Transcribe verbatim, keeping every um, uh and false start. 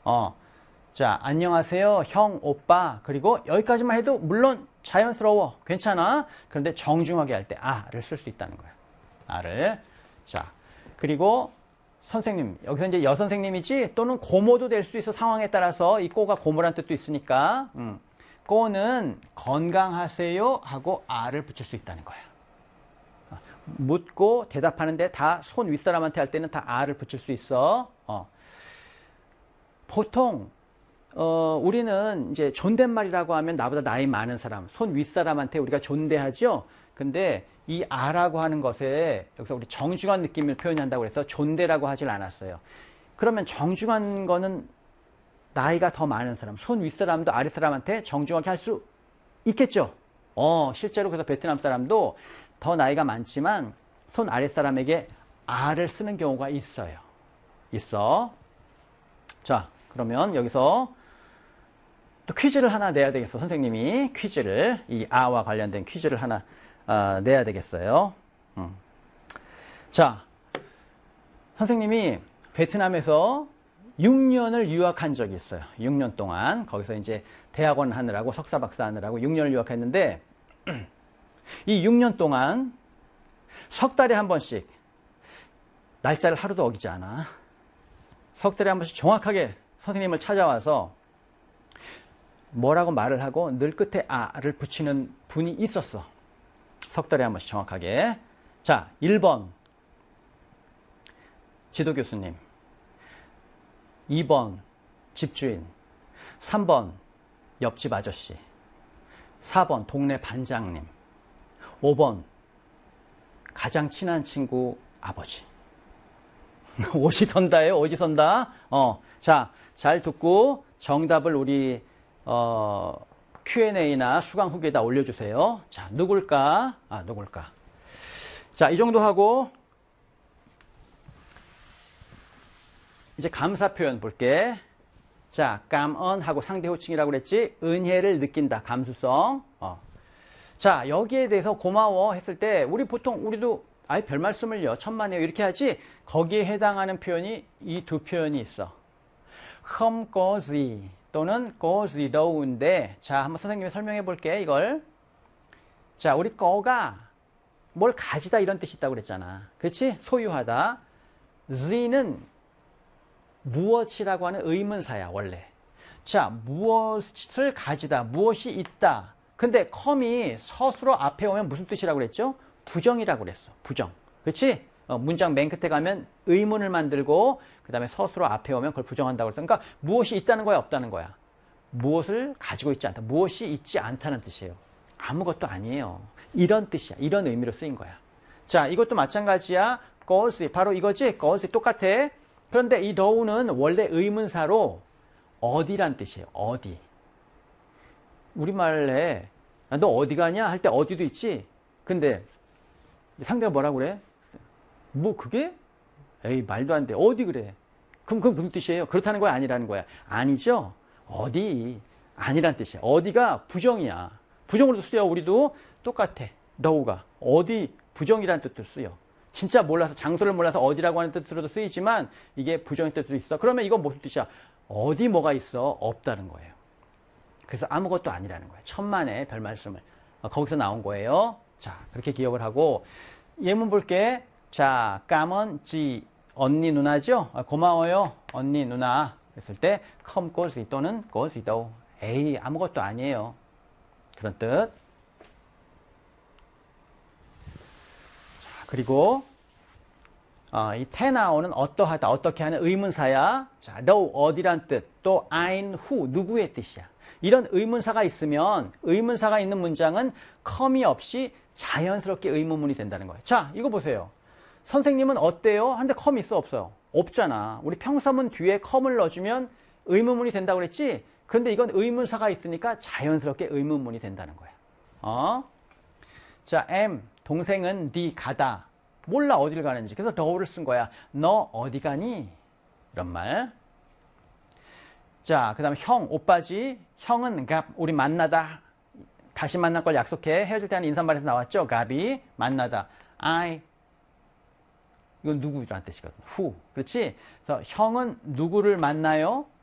어, 자, 안녕하세요, 형, 오빠. 그리고 여기까지만 해도 물론 자연스러워. 괜찮아. 그런데 정중하게 할 때 아를 쓸 수 있다는 거야. 아를. 자, 그리고 선생님. 여기서 이제 여선생님이지 또는 고모도 될 수 있어. 상황에 따라서 이 꼬가 고모란 뜻도 있으니까. 음. 꼬는 건강하세요 하고 아를 붙일 수 있다는 거야. 묻고 대답하는데 다 손 윗사람한테 할 때는 다 아를 붙일 수 있어. 어. 보통 어, 우리는 이제 존댓말이라고 하면 나보다 나이 많은 사람, 손 윗사람한테 우리가 존대하죠. 근데 이 아라고 하는 것에 여기서 우리 정중한 느낌을 표현한다고 해서 존대라고 하질 않았어요. 그러면 정중한 거는 나이가 더 많은 사람, 손 윗사람도 아랫사람한테 정중하게 할 수 있겠죠. 어, 실제로 그래서 베트남 사람도 더 나이가 많지만 손 아랫사람에게 아를 쓰는 경우가 있어요. 있어. 자, 그러면 여기서 또 퀴즈를 하나 내야 되겠어. 선생님이 퀴즈를, 이 아와 관련된 퀴즈를 하나 어, 내야 되겠어요. 음. 자, 선생님이 베트남에서 육 년을 유학한 적이 있어요. 육 년 동안. 거기서 이제 대학원 하느라고 석사 박사 하느라고 육 년을 유학했는데 이 육 년 동안 석 달에 한 번씩 날짜를 하루도 어기지 않아. 석 달에 한 번씩 정확하게 선생님을 찾아와서 뭐라고 말을 하고 늘 끝에 아를 붙이는 분이 있었어. 석 달에 한 번씩 정확하게. 자, 일 번 지도교수님, 이 번 집주인, 삼 번 옆집 아저씨, 사 번 동네 반장님, 오 번 가장 친한 친구 아버지. 오지선다예요. 오지선다. 어, 자, 잘 듣고 정답을 우리 어, 큐 앤 에이나 수강 후기에다 올려주세요. 자, 누굴까? 아, 누굴까? 자, 이 정도 하고 이제 감사 표현 볼게. 자, 감언 하고 상대 호칭이라고 그랬지? 은혜를 느낀다. 감수성. 어. 자, 여기에 대해서 고마워 했을 때 우리 보통 우리도 아예 별 말씀을요. 천만에요. 이렇게 하지. 거기에 해당하는 표현이 이 두 표현이 있어. không có gì 또는 có gì đâu 인데 자, 한번 선생님이 설명해 볼게. 이걸. 자, 우리 거가 뭘 가지다 이런 뜻이 있다고 그랬잖아. 그렇지? 소유하다. z는 무엇이라고 하는 의문사야, 원래. 자, 무엇을 가지다, 무엇이 있다. 근데 come이 서술어 앞에 오면 무슨 뜻이라고 그랬죠? 부정이라고 그랬어. 부정. 그렇지? 어, 문장 맨 끝에 가면 의문을 만들고 그 다음에 서술어 앞에 오면 그걸 부정한다고 그랬어. 그러니까 무엇이 있다는 거야, 없다는 거야? 무엇을 가지고 있지 않다. 무엇이 있지 않다는 뜻이에요. 아무것도 아니에요. 이런 뜻이야. 이런 의미로 쓰인 거야. 자, 이것도 마찬가지야. 거스 바로 이거지? 거스 똑같아. 그런데 이 더우는 원래 의문사로 어디란 뜻이에요. 어디. 우리말에 너 어디 가냐? 할 때 어디도 있지? 근데 상대가 뭐라고 그래? 뭐 그게? 에이, 말도 안 돼. 어디 그래? 그럼 그건 무슨 뜻이에요? 그렇다는 거야? 아니라는 거야? 아니죠? 어디? 아니란 뜻이야. 어디가 부정이야. 부정으로도 쓰여. 우리도 똑같아. 너우가. 어디 부정이라는 뜻도 쓰여. 진짜 몰라서, 장소를 몰라서 어디라고 하는 뜻으로도 쓰이지만 이게 부정의 뜻도 있어. 그러면 이건 무슨 뜻이야? 어디 뭐가 있어? 없다는 거예요. 그래서 아무것도 아니라는 거예요. 천만의 별 말씀을. 거기서 나온 거예요. 자, 그렇게 기억을 하고 예문 볼게. 자, 까먼 지 언니 누나죠? 아, 고마워요. 언니 누나. 그랬을 때 컴 꼬지 또는 꼬지도. 에이, 아무것도 아니에요. 그런 뜻. 자, 그리고 어, 이 테나오는 어떠하다, 어떻게 하는 의문사야. 자, 너 어디란 뜻. 또 아인 후 누구의 뜻이야. 이런 의문사가 있으면 의문사가 있는 문장은 컴이 없이 자연스럽게 의문문이 된다는 거예요. 자, 이거 보세요. 선생님은 어때요? 하는데 컴이 있어, 없어요? 없잖아. 우리 평사문 뒤에 컴을 넣어주면 의문문이 된다고 그랬지? 그런데 이건 의문사가 있으니까 자연스럽게 의문문이 된다는 거야. 어? 자, M, 동생은 네 가다. 몰라 어디를 가는지. 그래서 더우를 쓴 거야. 너 어디 가니? 이런 말. 자, 그 다음에 형, 오빠지. 형은 갑, 우리 만나다. 다시 만날 걸 약속해. 헤어질 때 하는 인사말에서 나왔죠? 갑이 만나다. I, 이건 누구라는 뜻이거든. who. 그렇지? 그래서 형은 누구를 만나요?